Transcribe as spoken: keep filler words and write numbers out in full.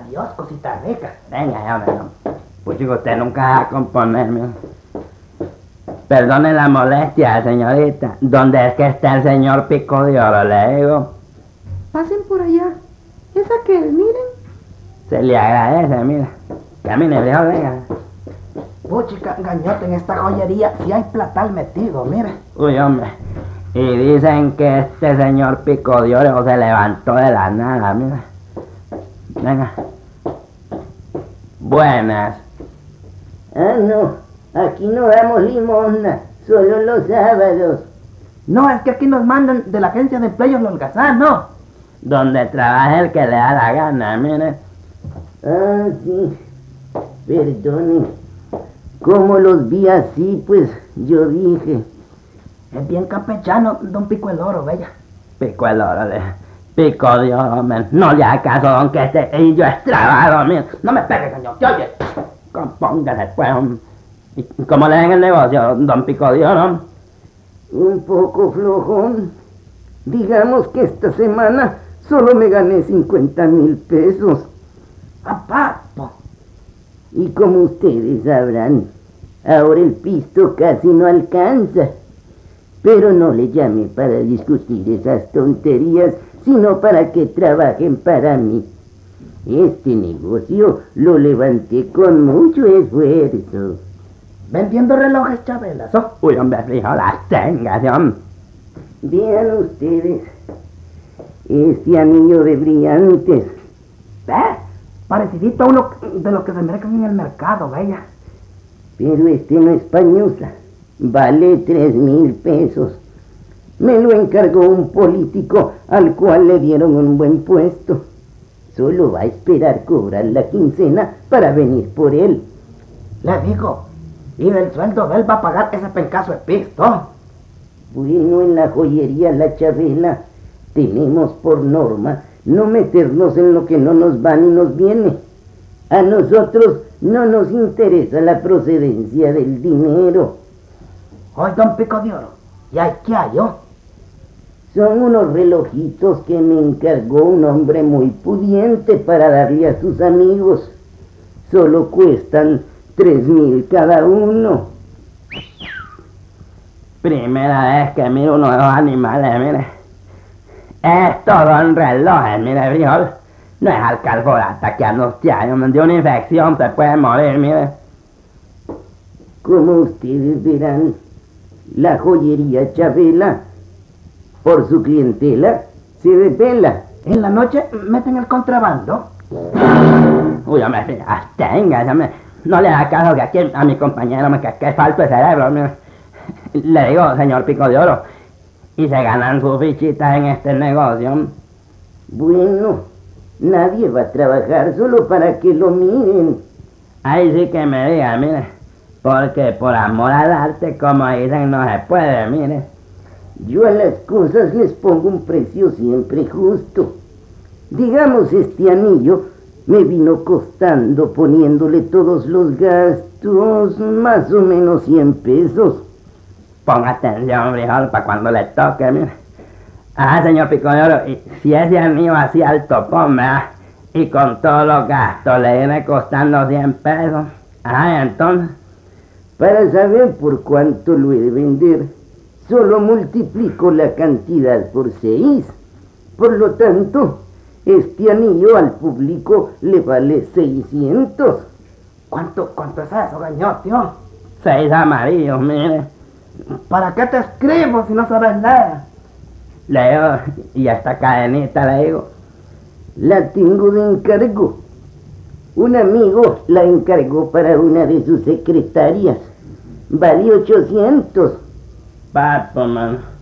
Adiós, cosita rica. Venga, ya, venga. Pues chico, usted nunca va a componerme. Perdone la molestia, señorita. ¿Dónde es que está el señor Pico de Oro, le digo? Pasen por allá. ¿Es aquel? Miren. Se le agradece, mira. Camine, viejo, venga. Puchica, gañote, en esta joyería si hay platal metido, mire. Uy, hombre. Y dicen que este señor Pico de Oro se levantó de la nada, mira. Venga. Buenas. Ah, no, aquí no damos limosna, solo los sábados. No, es que aquí nos mandan de la agencia de empleos Lolgazán, ¿no? Donde trabaje el que le da la gana, mire. Ah, sí, perdone. Como los vi así, pues yo dije. Es bien campechano, don Pico el Oro, bella. Pico el Oro, le... Pico de Oro, men. No le haga caso, don, que este y yo es trabado, mire. No me pegue, señor, ¿te oye? Compóngase, pues. ¿Y cómo le ven el negocio, don Pico de Oro? Un poco flojón. Digamos que esta semana solo me gané cincuenta mil pesos. ¡A papo! Y como ustedes sabrán, ahora el pisto casi no alcanza. Pero no le llame para discutir esas tonterías, sino para que trabajen para mí. Este negocio lo levanté con mucho esfuerzo. Vendiendo relojes Chabelas, ¿oh? Uy, hombre, fijo, las tengas, hombre. Vean ustedes, este anillo de brillantes. ¿Eh? Parecidito a uno de los que se mercan en el mercado, bella. Pero este no es pañosa, vale tres mil pesos. Me lo encargó un político al cual le dieron un buen puesto. Solo va a esperar cobrar la quincena para venir por él. Le digo, y del sueldo de él va a pagar ese pencazo de pisto. Bueno, en la joyería La Chabela tenemos por norma no meternos en lo que no nos va ni nos viene. A nosotros no nos interesa la procedencia del dinero. Hoy, don Pico de Oro, ¿y hay qué hay, oh? Son unos relojitos que me encargó un hombre muy pudiente para darle a sus amigos. Solo cuestan tres mil cada uno. Primera vez que miro uno de los animales, mire. Estos son relojes, mire, frijol. No es alcalborata que anuncia, de una infección se puede morir, mire. Como ustedes verán, la joyería Chabela, por su clientela, se desvela. En la noche meten el contrabando. Uy, hombre, absténgase, hombre. No le haga caso que aquí a mi compañero me que, que es falto de cerebro, mire. Le digo, señor Pico de Oro, y se ganan sus fichitas en este negocio. Bueno, nadie va a trabajar solo para que lo miren. Ahí sí que me diga, mire, porque por amor al arte, como dicen, no se puede, mire. Yo a las cosas les pongo un precio siempre justo. Digamos, este anillo me vino costando, poniéndole todos los gastos, más o menos cien pesos. Ponga atención, frijol, para cuando le toque, mire. Ah, señor Pico de Oro, y si ese anillo así al topón, ¿verdad? Y con todos los gastos le viene costando cien pesos. Ah, entonces, para saber por cuánto lo he de vender, solo multiplico la cantidad por seis. Por lo tanto, este anillo al público le vale seiscientos. ¿Cuánto, cuánto es eso, gañote, oh? seis amarillos, mire. ¿Para qué te escribo si no sabes leer? Le digo, y esta cadenita, le digo. La tengo de encargo. Un amigo la encargó para una de sus secretarias. Vale ochocientos. Papo, man.